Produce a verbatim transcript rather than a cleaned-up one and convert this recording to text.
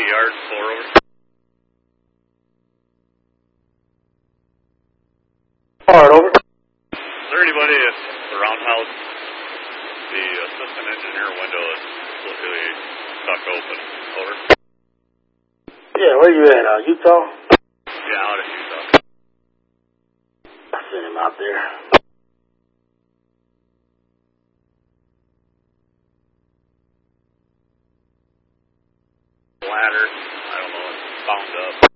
yard, floor over. Hard over. Is there anybody at the roundhouse? The assistant engineer window is completely stuck open. Over. Yeah, where you at? Uh, Utah? Yeah, out of Utah. I sent him out there. Ladder, I don't know, it's bound up.